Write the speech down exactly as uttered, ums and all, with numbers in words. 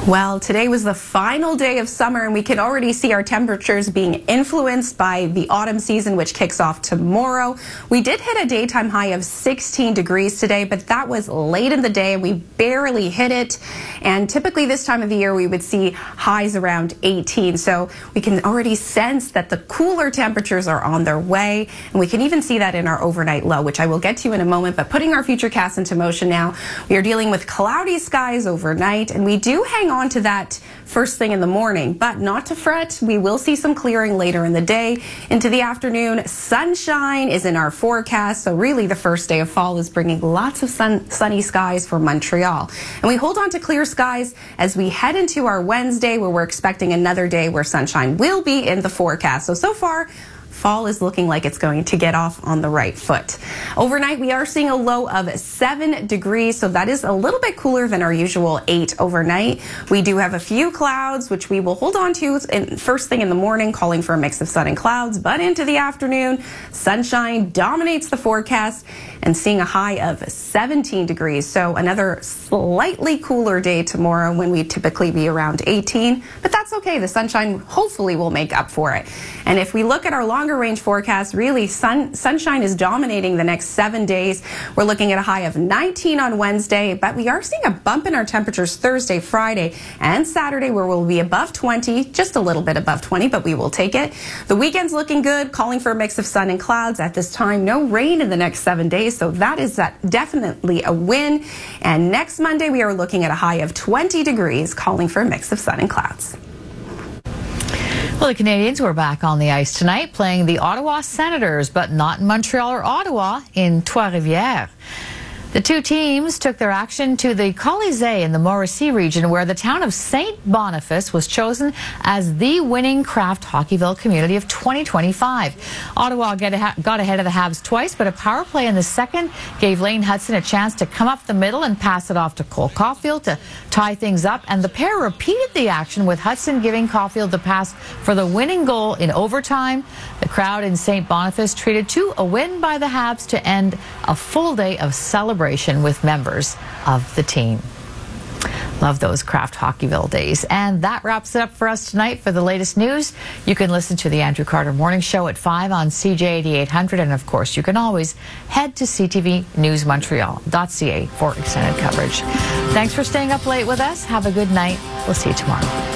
Well, today was the final day of summer, and we can already see our temperatures being influenced by the autumn season, which kicks off tomorrow. We did hit a daytime high of sixteen degrees today, but that was late in the day, and we barely hit it. And typically this time of the year, we would see highs around eighteen. So we can already sense that the cooler temperatures are on their way, and we can even see that in our overnight low, which I will get to in a moment. But putting our futurecast into motion now, we are dealing with cloudy skies overnight, and we do hang on to that first thing in the morning, but not to fret. We will see some clearing later in the day. Into the afternoon, sunshine is in our forecast, so really the first day of fall is bringing lots of sun, sunny skies for Montreal. And we hold on to clear skies as we head into our Wednesday, where we're expecting another day where sunshine will be in the forecast. So, so far, fall is looking like it's going to get off on the right foot. Overnight, we are seeing a low of seven degrees, so that is a little bit cooler than our usual eight overnight. We do have a few clouds, which we will hold on to in first thing in the morning, calling for a mix of sun and clouds, but into the afternoon, sunshine dominates the forecast and seeing a high of seventeen degrees. So another slightly cooler day tomorrow when we typically be around eighteen, but that's okay. The sunshine hopefully will make up for it. And if we look at our longer range forecast, really sun, sunshine is dominating the next seven days. We're looking at a high of nineteen on Wednesday, but we are seeing a bump in our temperatures Thursday, Friday, and Saturday, where we'll be above twenty, just a little bit above twenty, but we will take it. The weekend's looking good, calling for a mix of sun and clouds. At this time, no rain in the next seven days, so that is definitely a win. And next Monday, we are looking at a high of twenty degrees, calling for a mix of sun and clouds. Well, the Canadians were back on the ice tonight playing the Ottawa Senators, but not in Montreal or Ottawa, in Trois-Rivières. The two teams took their action to the Colisée in the Mauricie region, where the town of Saint Boniface was chosen as the winning Kraft Hockeyville community of twenty twenty-five. Ottawa got ahead of the Habs twice, but a power play in the second gave Lane Hudson a chance to come up the middle and pass it off to Cole Caulfield to tie things up. And the pair repeated the action, with Hudson giving Caulfield the pass for the winning goal in overtime. The crowd in Saint Boniface treated to a win by the Habs to end a full day of celebration with members of the team. Love those Kraft Hockeyville days. And that wraps it up for us tonight. For the latest news, you can listen to the Andrew Carter Morning Show at five on C J eighty-eight hundred. And of course, you can always head to c t v news montreal dot c a for extended coverage. Thanks for staying up late with us. Have a good night. We'll see you tomorrow.